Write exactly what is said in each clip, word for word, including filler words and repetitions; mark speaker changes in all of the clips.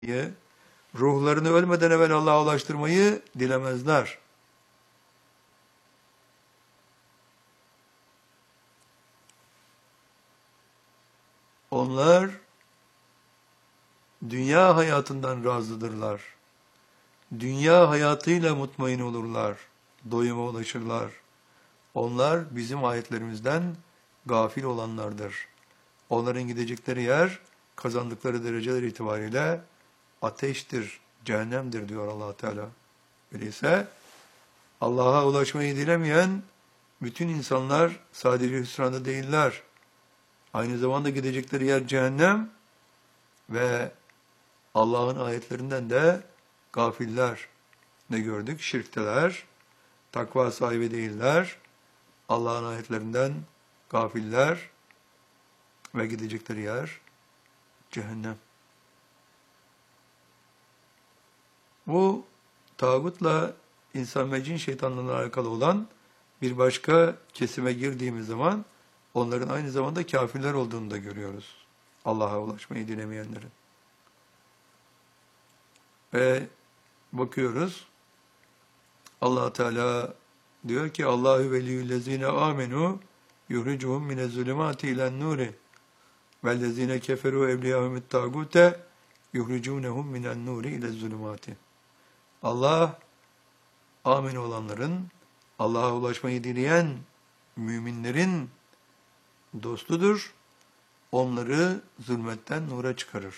Speaker 1: ruhlarını ölmeden evvel Allah'a ulaştırmayı dilemezler. Onlar dünya hayatından razıdırlar. Dünya hayatıyla mutmain olurlar. Doyuma ulaşırlar. Onlar bizim ayetlerimizden gafil olanlardır. Onların gidecekleri yer, kazandıkları dereceler itibariyle ateştir, cehennemdir diyor Allah Teala. Öyleyse Allah'a ulaşmayı dilemeyen bütün insanlar sadece hüsranda değiller. Aynı zamanda gidecekleri yer cehennem ve Allah'ın ayetlerinden de gafiller. Ne gördük? Şirkteler, takva sahibi değiller, Allah'ın ayetlerinden gafiller ve gidecekleri yer cehennem. Bu tağutla insan ve cin şeytanlarla alakalı olan bir başka kesime girdiğimiz zaman onların aynı zamanda kafirler olduğunu da görüyoruz. Allah'a ulaşmayı dilemeyenlerin. Ve bakıyoruz Allah Teala diyor ki Allahu veliyyullezine amenu yuhricuhum minez-zulumati ilen-nuri vellezine keferu evliyahumut tagute yuhricunhum minen-nuri ilez-zulumati. Allah amin olanların, Allah'a ulaşmayı dileyen müminlerin dostudur. Onları zulmetten nura çıkarır.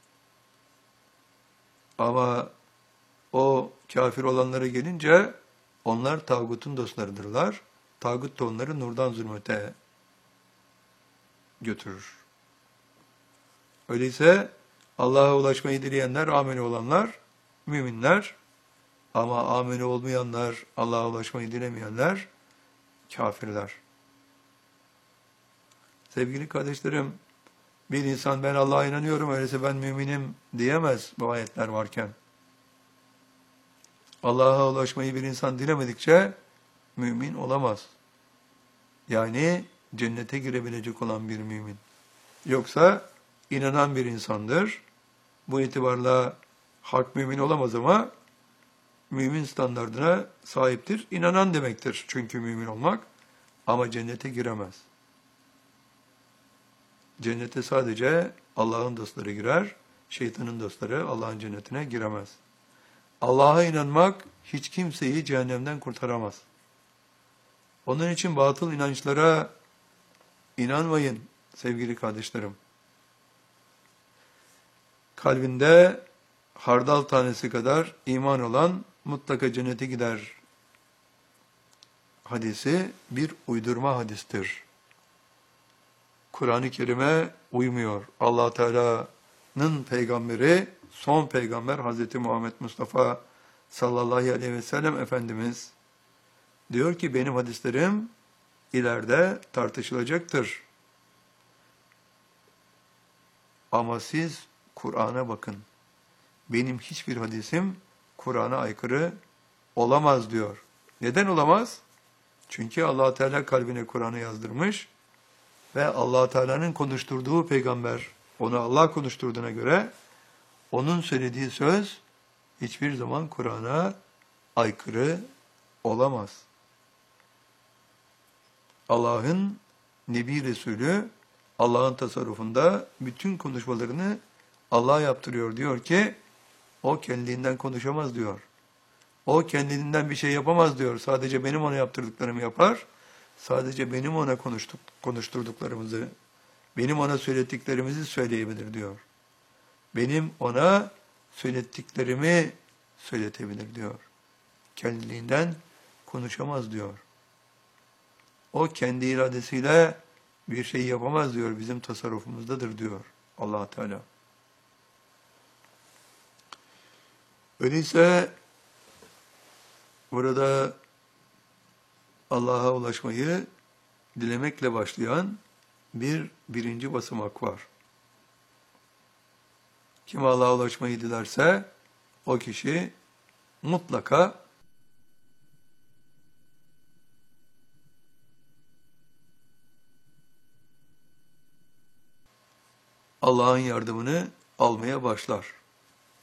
Speaker 1: Ama o kafir olanlara gelince onlar tağutun dostlarıdırlar. Tağut da onları nurdan zulmete götürür. Öyleyse Allah'a ulaşmayı dileyenler, ameli olanlar, müminler. Ama ameli olmayanlar, Allah'a ulaşmayı dilemeyenler, kafirler. Sevgili kardeşlerim, bir insan ben Allah'a inanıyorum, öyleyse ben müminim diyemez bu ayetler varken. Allah'a ulaşmayı bir insan dilemedikçe mümin olamaz. Yani cennete girebilecek olan bir mümin. Yoksa inanan bir insandır. Bu itibarla hak mümin olamaz ama mümin standardına sahiptir. İnanan demektir çünkü mümin olmak. Ama cennete giremez. Cennete sadece Allah'ın dostları girer. Şeytanın dostları Allah'ın cennetine giremez. Allah'a inanmak hiç kimseyi cehennemden kurtaramaz. Onun için batıl inançlara inanmayın sevgili kardeşlerim. Kalbinde hardal tanesi kadar iman olan mutlaka cennete gider hadisi bir uydurma hadistir. Kur'an-ı Kerim'e uymuyor. Allah Teala'nın peygamberi, son peygamber Hazreti Muhammed Mustafa sallallahu aleyhi ve sellem Efendimiz diyor ki benim hadislerim ileride tartışılacaktır. Ama siz Kur'an'a bakın. Benim hiçbir hadisim Kur'an'a aykırı olamaz diyor. Neden olamaz? Çünkü Allah Teala kalbine Kur'an'ı yazdırmış ve Allah Teala'nın konuşturduğu peygamber, onu Allah konuşturduğuna göre onun söylediği söz hiçbir zaman Kur'an'a aykırı olamaz. Allah'ın Nebi Resulü Allah'ın tasarrufunda bütün konuşmalarını Allah yaptırıyor. Diyor ki o kendinden konuşamaz diyor. O kendinden bir şey yapamaz diyor. Sadece benim ona yaptırdıklarımı yapar. Sadece benim ona konuştuk, konuşturduklarımızı, benim ona söylettiklerimizi söyleyebilir diyor. Benim ona söylettiklerimi söyletebilir diyor. Kendiliğinden konuşamaz diyor. O kendi iradesiyle bir şey yapamaz diyor. Bizim tasarrufumuzdadır diyor Allah Teala. Öyleyse burada Allah'a ulaşmayı dilemekle başlayan bir birinci basamak var. Kim Allah'a ulaşmayı dilerse o kişi mutlaka Allah'ın yardımını almaya başlar.